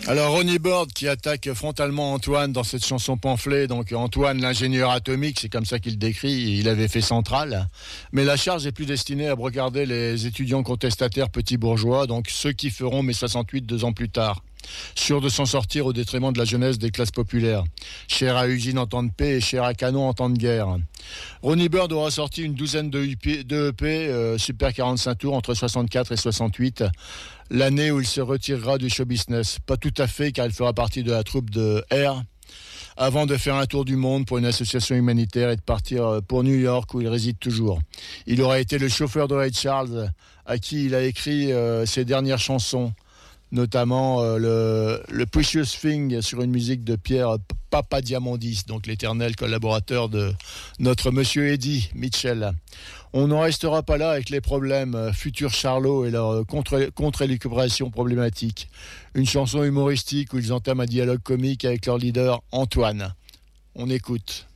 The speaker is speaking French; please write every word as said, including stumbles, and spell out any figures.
Alors Ronnie Bird qui attaque frontalement Antoine dans cette chanson pamphlet. Donc Antoine l'ingénieur atomique, c'est comme ça qu'il le décrit, il avait fait Centrale. Mais la charge est plus destinée à regarder les étudiants contestataires petits bourgeois, donc ceux qui feront mai soixante-huit deux ans plus tard. Sûr de s'en sortir au détriment de la jeunesse des classes populaires. Cher à usine en temps de paix et cher à canon en temps de guerre. Ronnie Bird aura sorti une douzaine de E P, de E P euh, Super quarante-cinq tours entre soixante-quatre et soixante-huit, l'année où il se retirera du show business. Pas tout à fait, car il fera partie de la troupe de R, avant de faire un tour du monde pour une association humanitaire et de partir pour New York où il réside toujours. Il aura été le chauffeur de Ray Charles, à qui il a écrit euh, ses dernières chansons, notamment euh, le, le Precious Thing sur une musique de Pierre Papadiamondis, donc l'éternel collaborateur de notre monsieur Eddie Mitchell. On n'en restera pas là avec les problèmes euh, futurs Charlot et leur contre, contre-élucubration problématique. Une chanson humoristique où ils entament un dialogue comique avec leur leader Antoine. On écoute.